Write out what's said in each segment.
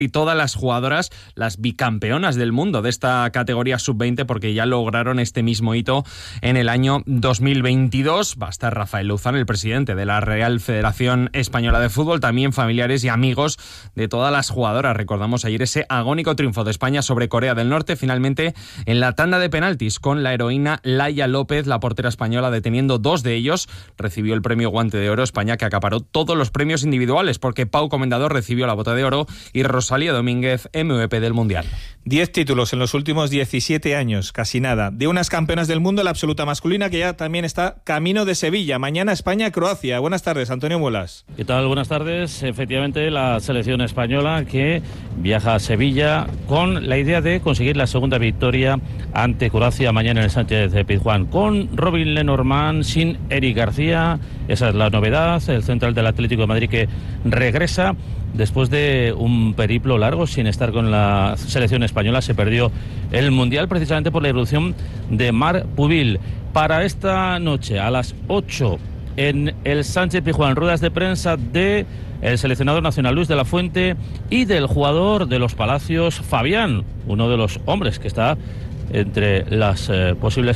y todas las jugadoras, las bicampeonas del mundo de esta categoría sub-20, porque ya lograron este mismo hito en el año 2022. Va a estar Rafael Luzán, el presidente de la Real Federación Española de Fútbol, también familiares y amigos de todas las jugadoras. Recordamos ayer ese agónico triunfo de España sobre Corea del Norte, finalmente en la tanda de penaltis, con la heroína Laia López, la portera española, deteniendo 2 de ellos. Recibió el premio Guante de Oro. España, que acaparó todos los premios individuales, porque Pau Comendador recibió la Bota de Oro y Rosalía Domínguez, MVP del Mundial. 10 títulos en los últimos 17 años, casi nada. De unas campeonas del mundo, la absoluta masculina, que ya también está camino de Sevilla. Mañana España-Croacia. Buenas tardes, Antonio Muelas. ¿Qué tal? Buenas tardes. Efectivamente, la selección española que viaja a Sevilla con la idea de conseguir la segunda victoria ante Croacia mañana en el Sánchez de Pizjuán. Con Robin Lenormand, sin Eric García. Esa es la novedad. El central del Atlético de Madrid, que regresa después de un periplo largo sin estar con la selección española. Se perdió el Mundial precisamente por la irrupción de Marc Pubil. Para esta noche, a las 8, en el Sánchez Pizjuán, ruedas de prensa de el seleccionador nacional Luis de la Fuente y del jugador de los Palacios, Fabián, uno de los hombres que está entre las posibles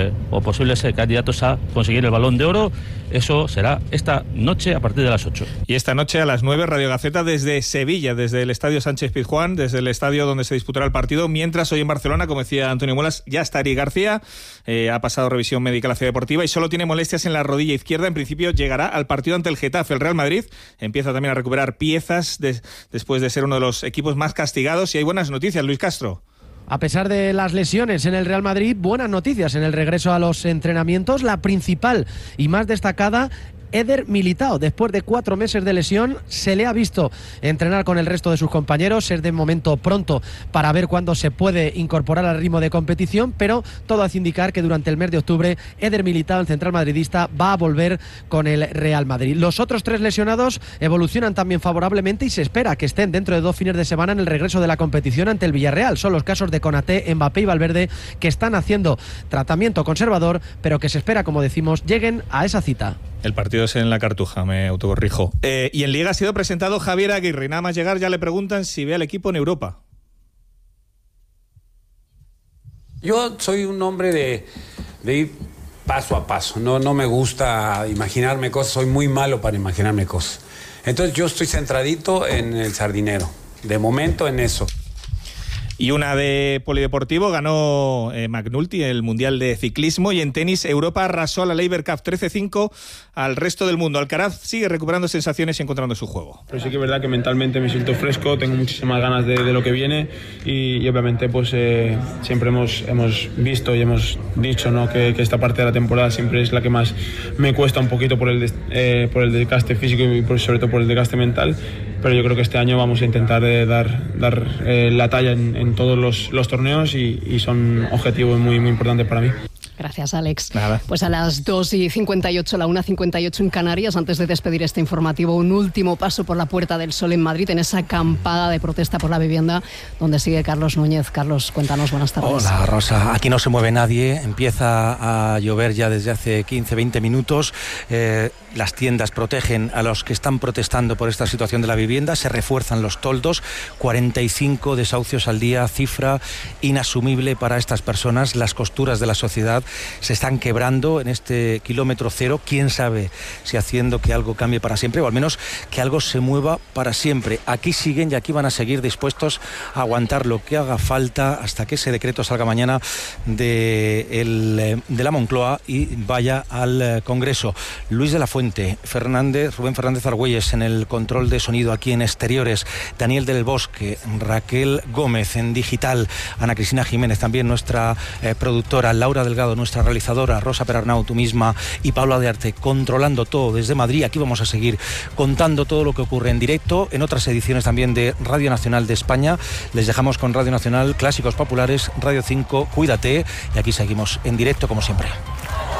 candidatos a conseguir el Balón de Oro. Eso será esta noche a partir de las 8. Y esta noche a las 9, Radio Gaceta desde Sevilla, desde el Estadio Sánchez Pizjuán, desde el estadio donde se disputará el partido. Mientras hoy en Barcelona, como decía Antonio Muelas, ya está Eric García, ha pasado revisión médica a la Ciudad Deportiva y solo tiene molestias en la rodilla izquierda. En principio llegará al partido ante el Getafe. El Real Madrid empieza también a recuperar piezas después de ser uno de los equipos más castigados. Y hay buenas noticias, Luis Castro. A pesar de las lesiones en el Real Madrid, buenas noticias en el regreso a los entrenamientos. La principal y más destacada, Eder Militao, después de 4 meses de lesión, se le ha visto entrenar con el resto de sus compañeros. Es de momento pronto para ver cuándo se puede incorporar al ritmo de competición, pero todo hace indicar que durante el mes de octubre Eder Militao, el central madridista, va a volver con el Real Madrid. Los otros 3 lesionados evolucionan también favorablemente y se espera que estén dentro de 2 fines de semana en el regreso de la competición ante el Villarreal. Son los casos de Konaté, Mbappé y Valverde, que están haciendo tratamiento conservador, pero que se espera, como decimos, lleguen a esa cita. El partido es en la Cartuja, me autocorrijo. Y en Liga ha sido presentado Javier Aguirre. Nada más llegar ya le preguntan si ve al equipo en Europa. Yo soy un hombre de ir paso a paso. No me gusta imaginarme cosas, soy muy malo para imaginarme cosas. Entonces yo estoy centradito en el Sardinero, de momento en eso. Y una de polideportivo, ganó McNulty el Mundial de Ciclismo, y en tenis Europa arrasó a la Laver Cup 13-5 al resto del mundo. Alcaraz sigue recuperando sensaciones y encontrando su juego. Pero sí que es verdad que mentalmente me siento fresco, tengo muchísimas ganas de lo que viene y obviamente pues siempre hemos visto y hemos dicho, ¿no?, que esta parte de la temporada siempre es la que más me cuesta un poquito por el desgaste físico y sobre todo por el desgaste mental, pero yo creo que este año vamos a intentar dar la talla en todos los torneos y son objetivos muy, muy importantes para mí. Gracias, Alex. Nada. Pues a las 2:58, la 1:58 en Canarias, antes de despedir este informativo, un último paso por la Puerta del Sol en Madrid, en esa acampada de protesta por la vivienda, donde sigue Carlos Núñez. Carlos, cuéntanos, buenas tardes. Hola, Rosa. Aquí no se mueve nadie, empieza a llover ya desde hace 15-20 minutos. Las tiendas protegen a los que están protestando por esta situación de la vivienda, se refuerzan los toldos, 45 desahucios al día, cifra inasumible para estas personas. Las costuras de la sociedad se están quebrando en este kilómetro cero. Quién sabe si haciendo que algo cambie para siempre, o al menos que algo se mueva para siempre. Aquí siguen y aquí van a seguir dispuestos a aguantar lo que haga falta hasta que ese decreto salga mañana de la Moncloa y vaya al Congreso. Luis de la Fuente, Rubén Fernández Argüelles en el control de sonido aquí en Exteriores, Daniel del Bosque, Raquel Gómez en digital, Ana Cristina Jiménez también nuestra productora, Laura Delgado nuestra realizadora, Rosa Perarnau, tú misma, y Pablo de Arte controlando todo desde Madrid. Aquí vamos a seguir contando todo lo que ocurre en directo en otras ediciones también de Radio Nacional de España. Les dejamos con Radio Nacional, Clásicos Populares, Radio 5, Cuídate, y aquí seguimos en directo como siempre.